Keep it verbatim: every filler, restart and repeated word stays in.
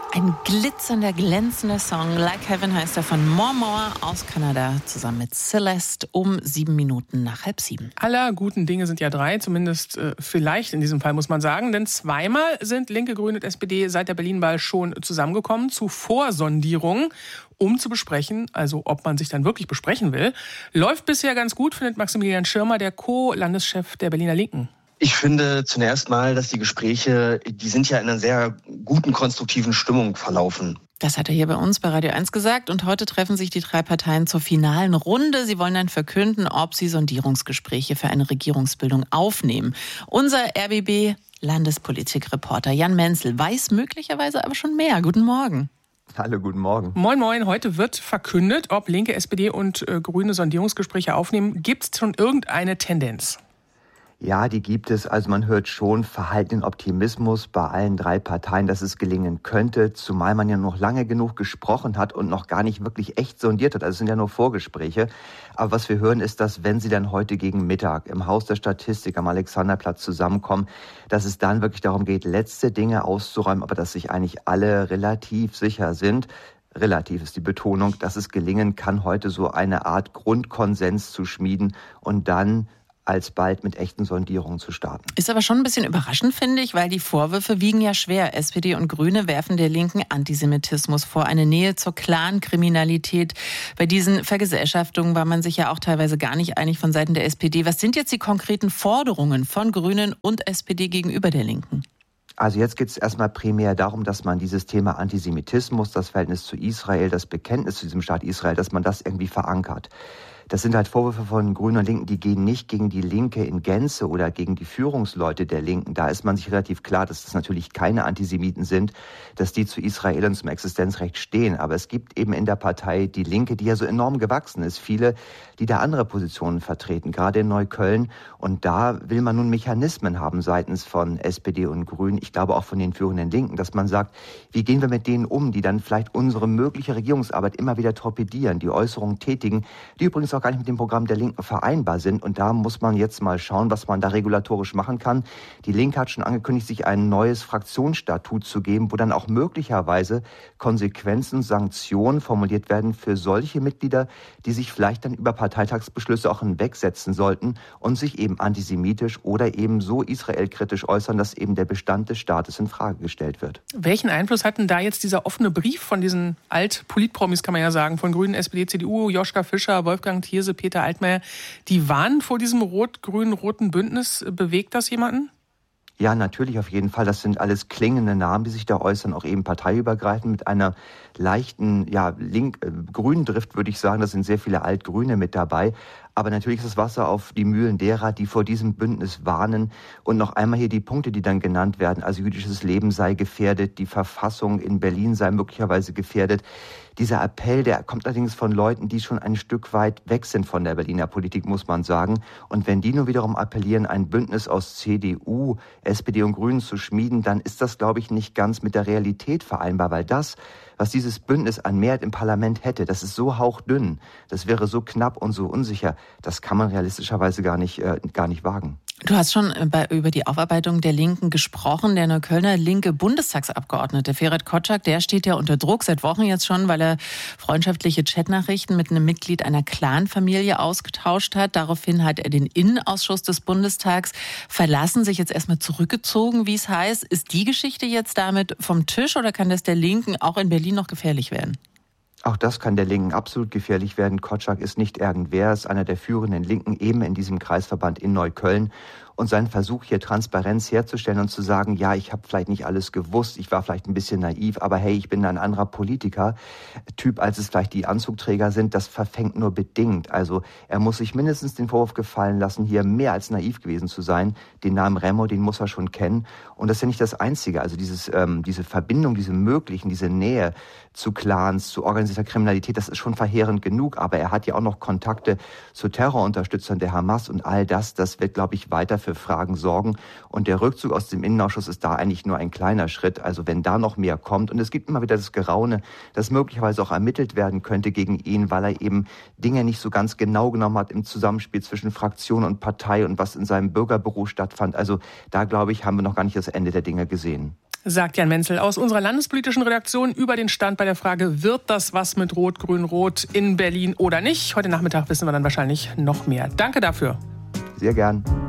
Ein glitzernder, glänzender Song. Like Heaven heißt er von More More aus Kanada, zusammen mit Celeste um sieben Minuten nach halb sieben. Aller guten Dinge sind ja drei, zumindest äh, vielleicht in diesem Fall, muss man sagen. Denn zweimal sind Linke, Grüne und S P D seit der Berlin-Wahl schon zusammengekommen zu Vorsondierungen, um zu besprechen, also ob man sich dann wirklich besprechen will. Läuft bisher ganz gut, findet Maximilian Schirmer, der Co-Landeschef der Berliner Linken. Ich finde zunächst mal, dass die Gespräche, die sind ja in einer sehr guten, konstruktiven Stimmung verlaufen. Das hat er hier bei uns bei Radio eins gesagt. Und heute treffen sich die drei Parteien zur finalen Runde. Sie wollen dann verkünden, ob sie Sondierungsgespräche für eine Regierungsbildung aufnehmen. Unser R B B-Landespolitikreporter Jan Menzel weiß möglicherweise aber schon mehr. Guten Morgen. Hallo, guten Morgen. Moin, moin. Heute wird verkündet, ob Linke, S P D und äh, Grüne Sondierungsgespräche aufnehmen. Gibt es schon irgendeine Tendenz? Ja, die gibt es. Also man hört schon verhaltenen Optimismus bei allen drei Parteien, dass es gelingen könnte, zumal man ja noch lange genug gesprochen hat und noch gar nicht wirklich echt sondiert hat. Also es sind ja nur Vorgespräche. Aber was wir hören ist, dass wenn sie dann heute gegen Mittag im Haus der Statistik am Alexanderplatz zusammenkommen, dass es dann wirklich darum geht, letzte Dinge auszuräumen, aber dass sich eigentlich alle relativ sicher sind. Relativ ist die Betonung, dass es gelingen kann, heute so eine Art Grundkonsens zu schmieden und dann alsbald mit echten Sondierungen zu starten. Ist aber schon ein bisschen überraschend, finde ich, weil die Vorwürfe wiegen ja schwer. S P D und Grüne werfen der Linken Antisemitismus vor, eine Nähe zur Clankriminalität. Bei diesen Vergesellschaftungen war man sich ja auch teilweise gar nicht einig von Seiten der S P D. Was sind jetzt die konkreten Forderungen von Grünen und S P D gegenüber der Linken? Also jetzt geht es erstmal primär darum, dass man dieses Thema Antisemitismus, das Verhältnis zu Israel, das Bekenntnis zu diesem Staat Israel, dass man das irgendwie verankert. Das sind halt Vorwürfe von Grünen und Linken, die gehen nicht gegen die Linke in Gänze oder gegen die Führungsleute der Linken. Da ist man sich relativ klar, dass das natürlich keine Antisemiten sind, dass die zu Israel und zum Existenzrecht stehen. Aber es gibt eben in der Partei die Linke, die ja so enorm gewachsen ist. Viele, die da andere Positionen vertreten, gerade in Neukölln. Und da will man nun Mechanismen haben seitens von S P D und Grünen, ich glaube auch von den führenden Linken, dass man sagt, wie gehen wir mit denen um, die dann vielleicht unsere mögliche Regierungsarbeit immer wieder torpedieren, die Äußerungen tätigen, die übrigens auch gar nicht mit dem Programm der Linken vereinbar sind. Und da muss man jetzt mal schauen, was man da regulatorisch machen kann. Die Linke hat schon angekündigt, sich ein neues Fraktionsstatut zu geben, wo dann auch möglicherweise Konsequenzen, Sanktionen formuliert werden für solche Mitglieder, die sich vielleicht dann über Parteitagsbeschlüsse auch hinwegsetzen sollten und sich eben antisemitisch oder eben so israelkritisch äußern, dass eben der Bestand des Staates in Frage gestellt wird. Welchen Einfluss hat denn da jetzt dieser offene Brief von diesen Alt-Politpromis, kann man ja sagen, von Grünen, S P D, C D U, Joschka Fischer, Wolfgang Thierse, Peter Altmaier, die warnen vor diesem rot-grün-roten Bündnis? Bewegt das jemanden? Ja, natürlich auf jeden Fall. Das sind alles klingende Namen, die sich da äußern, auch eben parteiübergreifend mit einer leichten, ja, link, äh, grünen Drift, würde ich sagen. Da sind sehr viele Altgrüne mit dabei. Aber natürlich ist das Wasser auf die Mühlen derer, die vor diesem Bündnis warnen. Und noch einmal hier die Punkte, die dann genannt werden. Also jüdisches Leben sei gefährdet, die Verfassung in Berlin sei möglicherweise gefährdet. Dieser Appell, der kommt allerdings von Leuten, die schon ein Stück weit weg sind von der Berliner Politik, muss man sagen. Und wenn die nur wiederum appellieren, ein Bündnis aus C D U, S P D und Grünen zu schmieden, dann ist das, glaube ich, nicht ganz mit der Realität vereinbar. Weil das, was dieses Bündnis an Mehrheit im Parlament hätte, das ist so hauchdünn, das wäre so knapp und so unsicher, das kann man realistischerweise gar nicht, äh, gar nicht wagen. Du hast schon bei, über die Aufarbeitung der Linken gesprochen. Der Neuköllner linke Bundestagsabgeordnete Ferit Kotschak, der steht ja unter Druck seit Wochen jetzt schon, weil er freundschaftliche Chatnachrichten mit einem Mitglied einer Clanfamilie ausgetauscht hat. Daraufhin hat er den Innenausschuss des Bundestags verlassen, sich jetzt erstmal zurückgezogen, wie es heißt. Ist die Geschichte jetzt damit vom Tisch oder kann das der Linken auch in Berlin noch gefährlich werden? Auch das kann der Linken absolut gefährlich werden. Kotschak ist nicht irgendwer, ist einer der führenden Linken eben in diesem Kreisverband in Neukölln. Und sein Versuch, hier Transparenz herzustellen und zu sagen, ja, ich habe vielleicht nicht alles gewusst, ich war vielleicht ein bisschen naiv, aber hey, ich bin ein anderer Politiker-Typ, als es vielleicht die Anzugträger sind, das verfängt nur bedingt. Also er muss sich mindestens den Vorwurf gefallen lassen, hier mehr als naiv gewesen zu sein. Den Namen Remo, den muss er schon kennen. Und das ist ja nicht das Einzige. Also dieses, ähm, diese Verbindung, diese möglichen, diese Nähe zu Clans, zu organisierter Kriminalität, das ist schon verheerend genug. Aber er hat ja auch noch Kontakte zu Terrorunterstützern der Hamas und all das, das wird, glaube ich, weiter für Fragen sorgen. Und der Rückzug aus dem Innenausschuss ist da eigentlich nur ein kleiner Schritt. Also wenn da noch mehr kommt, und es gibt immer wieder das Geraune, dass möglicherweise auch ermittelt werden könnte gegen ihn, weil er eben Dinge nicht so ganz genau genommen hat im Zusammenspiel zwischen Fraktion und Partei und was in seinem Bürgerbüro stattfand. Also da, glaube ich, haben wir noch gar nicht das Ende der Dinge gesehen. Sagt Jan Menzel aus unserer landespolitischen Redaktion über den Stand bei der Frage, wird das was mit Rot-Grün-Rot in Berlin oder nicht? Heute Nachmittag wissen wir dann wahrscheinlich noch mehr. Danke dafür. Sehr gern.